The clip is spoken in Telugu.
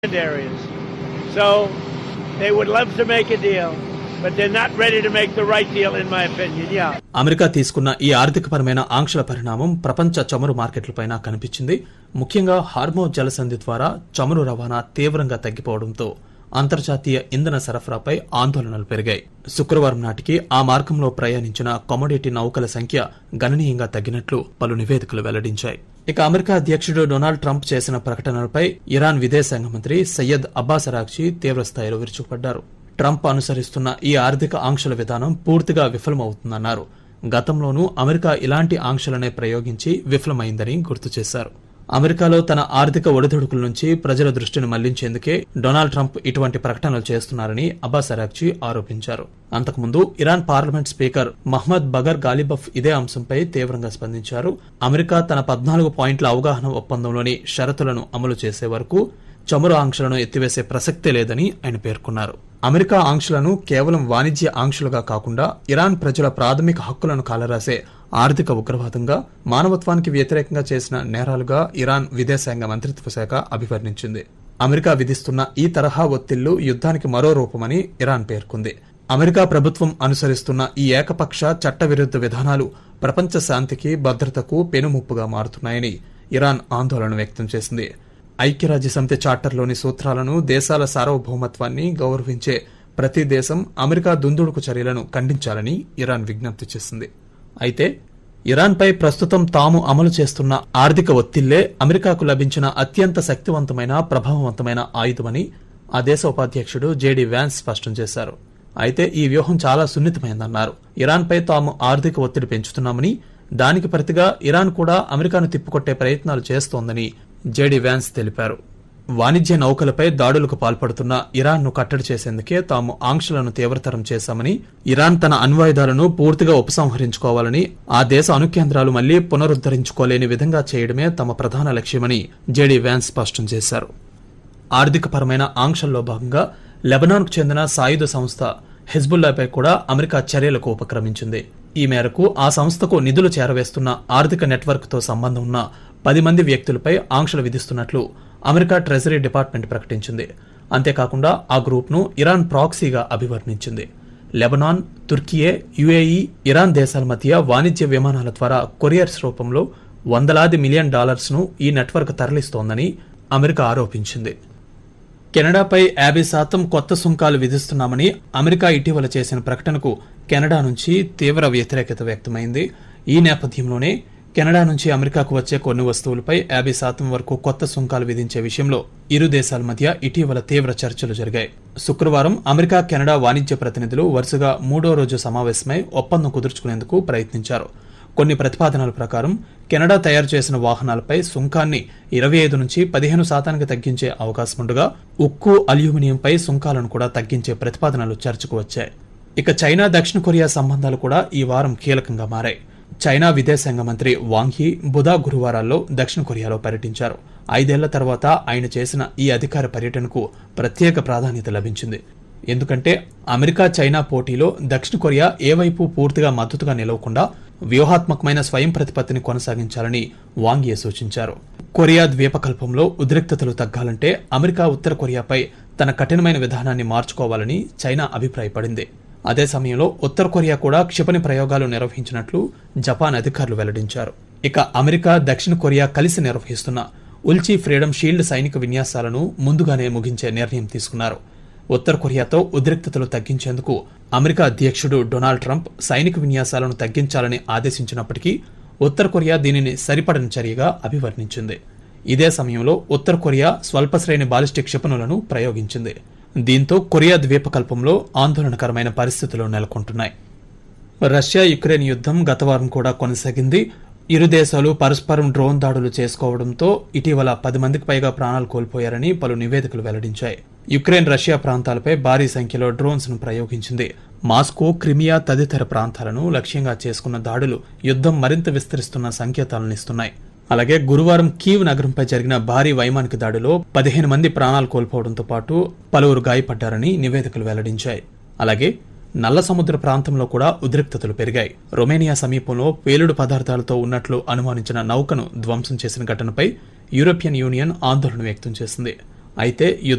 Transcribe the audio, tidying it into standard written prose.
areas. So they would love to make a deal, but they're not ready to make the right deal, in my opinion. Yeah. America తీసుకున్న ఈ ఆర్థికపరమైన ఆంక్షల పరిణామం ప్రపంచ చమురు మార్కెట్లపైన కనిపించింది. ముఖ్యంగా హార్మోజ్ జలసంధి ద్వారా చమురు రవాణా తీవ్రంగా తగ్గిపోవడంతో అంతర్జాతీయ ఇంధన సరఫరాపై ఆందోళనలు పెరిగాయి. శుక్రవారం నాటికి ఆ మార్గంలో ప్రయాణించిన కమోడిటీ నౌకల సంఖ్య గణనీయంగా తగ్గినట్లు పలు నివేదికలు వెల్లడించాయి. ఇక అమెరికా అధ్యక్షుడు డొనాల్డ్ ట్రంప్ చేసిన ప్రకటనలపై ఇరాన్ విదేశాంగ మంత్రి సయ్యద్ అబ్బాస్ అరాగ్చీ తీవ్రస్థాయిలో విరుచుకుపడ్డారు. ట్రంప్ అనుసరిస్తున్న ఈ ఆర్థిక ఆంక్షల విధానం పూర్తిగా విఫలమవుతుందన్నారు. గతంలోనూ అమెరికా ఇలాంటి ఆంక్షలనే ప్రయోగించి విఫలమైందని గుర్తు చేశారు. అమెరికాలో తన ఆర్థిక ఒడిదుడుకుల నుంచి ప్రజల దృష్టిని మళ్లించేందుకే డొనాల్డ్ ట్రంప్ ఇటువంటి ప్రకటనలు చేస్తున్నారని అబ్బాస్ అరాగ్చీ ఆరోపించారు. అంతకుముందు Iran parliament speaker Mohammad bugger గాలిబఫ్ ఇదే అంశంపై తీవ్రంగా స్పందించారు. అమెరికా తన 14 పాయింట్ల అవగాహన ఒప్పందంలోని షరతులను అమలు చేసే వరకు చమురు ఆంక్షలను ఎత్తివేసే ప్రసక్తే లేదని ఆయన పేర్కొన్నారు. అమెరికా ఆంక్షలను కేవలం వాణిజ్య ఆంక్షలుగా కాకుండా ఇరాన్ ప్రజల ప్రాథమిక హక్కులను కాలరాసే ఆర్థిక ఉగ్రవాదంగా, మానవత్వానికి వ్యతిరేకంగా చేసిన నేరాలుగా ఇరాన్ విదేశాంగ మంత్రిత్వ శాఖ అభివర్ణించింది. అమెరికా విధిస్తున్న ఈ తరహా ఒత్తిళ్లు యుద్ధానికి మరో రూపమని ఇరాన్ పేర్కొంది. అమెరికా ప్రభుత్వం అనుసరిస్తున్న ఈ ఏకపక్ష చట్టవిరుద్ధ విధానాలు ప్రపంచ శాంతికి, భద్రతకు పెనుముప్పుగా మారుతున్నాయని ఇరాన్ ఆందోళన వ్యక్తం చేసింది. ఐక్యరాజ్యసమితి చార్టర్లోని సూత్రాలను, దేశాల సార్వభౌమత్వాన్ని గౌరవించే ప్రతి దేశం అమెరికా దుందుడుకు చర్యలను ఖండించాలని ఇరాన్ విజ్ఞప్తి చేసింది. అయితే ఇరాన్పై ప్రస్తుతం తాము అమలు చేస్తున్న ఆర్థిక ఒత్తిళ్లే అమెరికాకు లభించిన అత్యంత శక్తివంతమైన, ప్రభావవంతమైన ఆయుధమని ఆ దేశ ఉపాధ్యక్షుడు జేడీ వ్యాన్స్ స్పష్టం చేశారు. అయితే ఈ వ్యూహం చాలా సున్నితమైందన్నారు. ఇరాన్పై తాము ఆర్థిక ఒత్తిడి పెంచుతున్నామని, దానికి ప్రతిగా ఇరాన్ కూడా అమెరికాను తిప్పికొట్టే ప్రయత్నాలు చేస్తోందని జేడీ వ్యాన్స్ తెలిపారు. వాణిజ్య నౌకలపై దాడులకు పాల్పడుతున్న ఇరాన్ను కట్టడి చేసేందుకే తాము ఆంక్షలను తీవ్రతరం చేశామని, ఇరాన్ తన అణ్వాయుధాలను పూర్తిగా ఉపసంహరించుకోవాలని, ఆ దేశ అణుకేంద్రాలు మళ్లీ పునరుద్దరించుకోలేని విధంగా చేయడమే తమ ప్రధాన లక్ష్యమని జేడీ వ్యాన్స్ స్పష్టం చేశారు. ఆర్థికపరమైన ఆంక్షల్లో భాగంగా లెబనాన్కు చెందిన సాయుధ సంస్థ హెజ్బుల్లాపై కూడా అమెరికా చర్యలకు ఉపక్రమించింది. ఈ మేరకు ఆ సంస్థకు నిధులు చేరవేస్తున్న ఆర్థిక నెట్వర్క్తో సంబంధం ఉన్న 10 మంది వ్యక్తులపై ఆంక్షలు విధిస్తున్నట్లు అమెరికా ట్రెజరీ డిపార్ట్మెంట్ ప్రకటించింది. అంతేకాకుండా ఆ గ్రూప్ను Iran ప్రాక్సీగా అభివర్ణించింది. Lebanon, Türkiye, UAE, Iran దేశాల మధ్య వాణిజ్య విమానాల ద్వారా కొరియర్స్ రూపంలో $100 మిలియన్ ఈ నెట్వర్క్ తరలిస్తోందని అమెరికా ఆరోపించింది. కెనడాపై 50% కొత్త సుంకాలు విధిస్తున్నామని అమెరికా ఇటీవల చేసిన ప్రకటనకు కెనడా నుంచి తీవ్ర వ్యతిరేకత వ్యక్తమైంది. ఈ నేపథ్యంలోనే కెనడా నుంచి అమెరికాకు వచ్చే కొన్ని వస్తువులపై 50% వరకు కొత్త సుంకాలు విధించే విషయంలో ఇరు దేశాల మధ్య ఇటీవల తీవ్ర చర్చలు జరిగాయి. శుక్రవారం అమెరికా, కెనడా వాణిజ్య ప్రతినిధులు వరుసగా 3వ రోజు సమావేశమై ఒప్పందం కుదుర్చుకునేందుకు ప్రయత్నించారు. కొన్ని ప్రతిపాదనల ప్రకారం కెనడా తయారు చేసిన వాహనాలపై సుంకాన్ని 25 నుంచి 15% తగ్గించే అవకాశముండగా, ఉక్కు, అల్యూమినియంపై సుంకాలను కూడా తగ్గించే ప్రతిపాదనలు చర్చకు వచ్చాయి. ఇక చైనా, దక్షిణ కొరియా సంబంధాలు కూడా ఈ వారం కీలకంగా మారాయి. చైనా విదేశాంగ మంత్రి వాంగ్ యీ బుధ, గురువారాల్లో దక్షిణ కొరియాలో పర్యటించారు. 5 ఏళ్ల తర్వాత ఆయన చేసిన ఈ అధికార పర్యటనకు ప్రత్యేక ప్రాధాన్యత లభించింది. ఎందుకంటే అమెరికా, చైనా పోటీలో దక్షిణ కొరియా ఏ వైపు పూర్తిగా మద్దతుగా నిలవకుండా వ్యూహాత్మకమైన స్వయం ప్రతిపత్తిని కొనసాగించాలని వాంగ్ యీ సూచించారు. కొరియా ద్వీపకల్పంలో ఉద్రిక్తతలు తగ్గాలంటే అమెరికా ఉత్తర కొరియాపై తన కఠినమైన విధానాన్ని మార్చుకోవాలని చైనా అభిప్రాయపడింది. అదే సమయంలో ఉత్తర కొరియా కూడా క్షిపణి ప్రయోగాలు నిర్వహించినట్లు జపాన్ అధికారులు వెల్లడించారు. ఇక అమెరికా, దక్షిణ కొరియా కలిసి నిర్వహిస్తున్న ఉల్చి ఫ్రీడమ్ షీల్డ్ సైనిక విన్యాసాలను ముందుగానే ముగించే నిర్ణయం తీసుకున్నారు. ఉత్తర కొరియాతో ఉద్రిక్తతలు తగ్గించేందుకు అమెరికా అధ్యక్షుడు డొనాల్డ్ ట్రంప్ సైనిక విన్యాసాలను తగ్గించాలని ఆదేశించినప్పటికీ ఉత్తర కొరియా దీనిని సరిపడని చర్యగా అభివర్ణించింది. ఇదే సమయంలో ఉత్తర కొరియా స్వల్పశ్రేణి బాలిస్టిక్ క్షిపణులను ప్రయోగించింది. దీంతో కొరియా ద్వీపకల్పంలో ఆందోళనకరమైన పరిస్థితులు నెలకొంటున్నాయి. రష్యా, యుక్రెయిన్ యుద్దం గత వారం కూడా కొనసాగింది. ఇరు దేశాలు పరస్పరం డ్రోన్ దాడులు చేసుకోవడంతో ఇటీవల 10 మందికి పైగా ప్రాణాలు కోల్పోయారని పలు నివేదికలు వెల్లడించాయి. యుక్రెయిన్ రష్యా ప్రాంతాలపై భారీ సంఖ్యలో డ్రోన్స్ ను ప్రయోగించింది. మాస్కో, క్రిమియా తదితర ప్రాంతాలను లక్ష్యంగా చేసుకున్న దాడులు యుద్దం మరింత విస్తరిస్తున్న సంకేతాలనిస్తున్నాయి. అలాగే గురువారం కీవ్ నగరంపై జరిగిన భారీ వైమానిక దాడిలో 15 మంది ప్రాణాలు కోల్పోవడంతో పాటు పలువురు గాయపడ్డారని నివేదికలు వెల్లడించాయి. అలాగే నల్ల సముద్ర ప్రాంతంలో కూడా ఉద్రిక్తతలు పెరిగాయి. రొమేనియా సమీపంలో పేలుడు పదార్థాలతో ఉన్నట్లు అనుమానించిన నౌకను ధ్వంసం చేసిన ఘటనపై యూరోపియన్ యూనియన్ ఆందోళన వ్యక్తం చేసింది. అయితే